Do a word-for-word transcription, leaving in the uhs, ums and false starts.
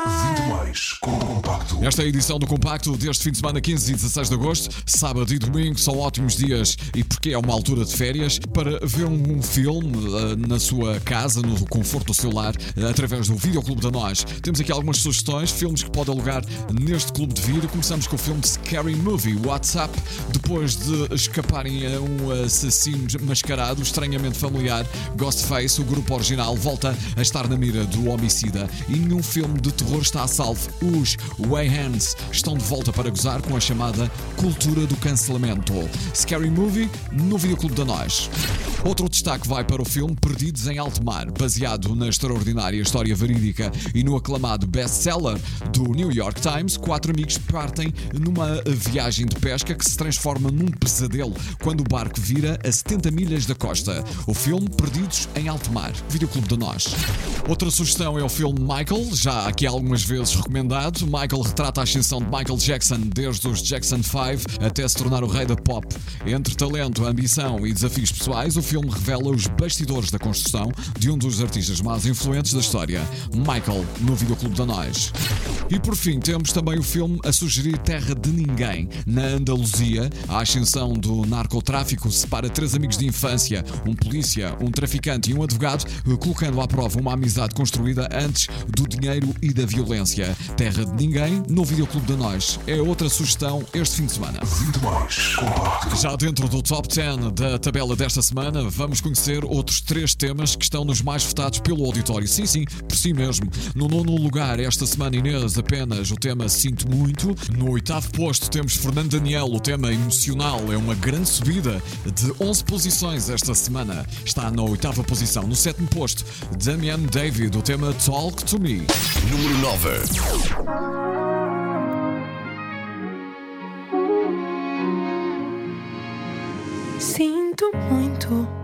Vinte mais com o Compacto. Esta é a edição do Compacto deste fim de semana, quinze e dezasseis de agosto. Sábado e domingo são ótimos dias e porque é uma altura de férias para ver um, um filme uh, na sua casa, no conforto do seu lar, uh, através do Videoclube da Nós. Temos aqui algumas sugestões, filmes que pode alugar neste clube de vida. Começamos com o filme Scary Movie, WhatsApp. Depois de escaparem a um assassino mascarado, estranhamente familiar, Ghostface, o grupo original, volta a estar na mira do homicida. E nenhum filme de terror está a salvo. Os Wayans estão de volta para gozar com a chamada cultura do cancelamento. Scary Movie no Videoclube da Nós. Outro destaque vai para o filme Perdidos em Alto Mar, baseado na extraordinária história verídica e no aclamado best-seller do New York Times. Quatro amigos partem numa viagem de pesca que se transforma num pesadelo quando o barco vira a setenta milhas da costa. O filme Perdidos em Alto Mar, Videoclube da Nós. Outra sugestão é o filme Michael, já aqui algumas vezes recomendado. Michael retrata a ascensão de Michael Jackson desde os Jackson cinco até se tornar o rei da pop. Entre talento, ambição e desafios pessoais, o filme revela os bastidores da construção de um dos artistas mais influentes da história, Michael, no Videoclube da Nós. E por fim, temos também o filme a sugerir Terra de Ninguém. Na Andaluzia, a ascensão do narcotráfico separa três amigos de infância, um polícia, um traficante e um advogado, colocando à prova uma amizade construída antes do dinheiro e da violência. Terra de Ninguém, no Videoclube da Nós. É outra sugestão este fim de semana. Vinte mais Compacto. Já dentro do top dez da tabela desta semana, vamos conhecer outros três temas que estão nos mais votados pelo auditório. Sim, sim, por si mesmo. No nono lugar, esta semana, Inês, apenas o tema Sinto Muito. No oitavo posto temos Fernando Daniel, o tema Emocional. É uma grande subida de onze posições esta semana. Está na oitava posição. No sétimo posto, Damian David, o tema Talk to Me. Número nove. Sinto muito